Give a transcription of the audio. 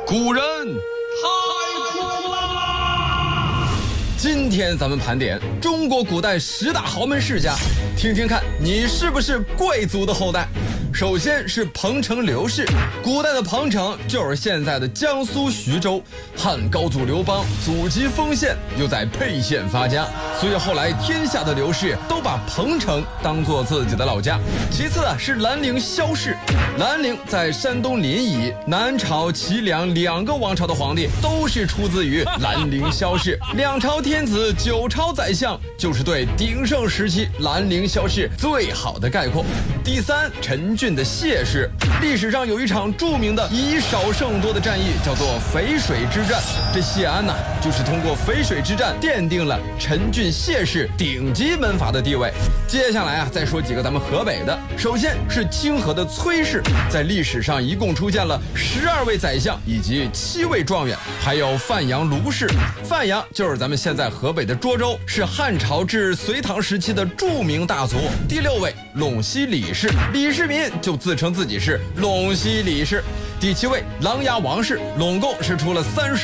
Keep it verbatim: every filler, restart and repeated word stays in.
古人太苦啦！今天咱们盘点中国古代十大豪门世家，听听看你是不是贵族的后代。首先是彭城刘氏，古代的彭城就是现在的江苏徐州，汉高祖刘邦祖籍丰县，又在沛县发家，所以后来天下的刘氏都把彭城当作自己的老家。其次啊是兰陵萧氏，兰陵在山东临沂，南朝齐梁两个王朝的皇帝都是出自于兰陵萧氏，两朝天子九朝宰相就是对鼎盛时期兰陵萧氏最好的概括。第三，陈郡的谢氏，历史上有一场著名的以少胜多的战役，叫做淝水之战。这谢安呐、啊，就是通过淝水之战奠定了陈郡谢氏顶级门阀的地位。接下来啊，再说几个咱们河北的。首先是清河的崔氏，在历史上一共出现了十二位宰相以及七位状元，还有范阳卢氏。范阳就是咱们现在河北的涿州，是汉朝至隋唐时期的著名大族。第六位陇西李氏，李世民就自称自己是陇西李氏。第七位琅琊王氏，拢共是出了三十